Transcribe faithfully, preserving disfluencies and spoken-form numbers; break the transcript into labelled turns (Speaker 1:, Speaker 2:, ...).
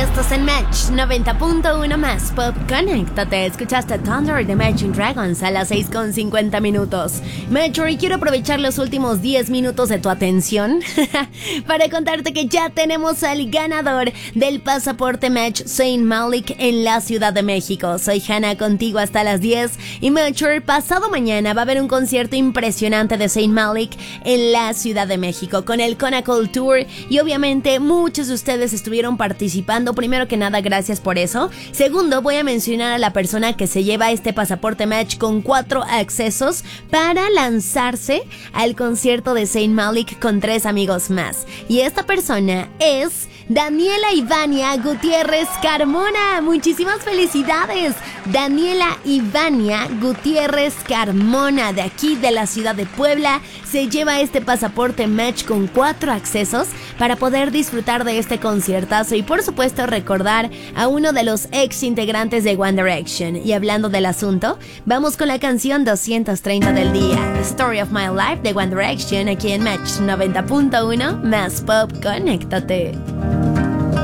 Speaker 1: estás en Match noventa punto uno más Pop. Conéctate, escuchaste Thunder de Imagine Dragons a las seis con cincuenta minutos. Metro, y quiero aprovechar los últimos diez minutos de tu atención para contarte que ya tenemos al ganador del pasaporte Match Zayn Malik en la Ciudad de México. Soy Hannah, contigo hasta las diez. Y Metro, pasado mañana va a haber un concierto impresionante de Zayn Malik en la Ciudad de México con el Conacool Tour, y obviamente muchos de ustedes estuvieron participando. Primero que nada, gracias por eso. Segundo, voy a mencionar a la persona que se lleva este pasaporte Match con cuatro accesos para lanzarse al concierto de Zayn Malik con tres amigos más. Y esta persona es Daniela Ivania Gutiérrez Carmona. Muchísimas felicidades, Daniela Ivania Gutiérrez Carmona, de aquí de la ciudad de Puebla. Se lleva este pasaporte Match con cuatro accesos para poder disfrutar de este conciertazo y por supuesto recordar a uno de los ex integrantes de One Direction. Y hablando del asunto, vamos con la canción doscientos treinta del día, The Story of My Life de One Direction, aquí en Match noventa punto uno más Pop. Conéctate.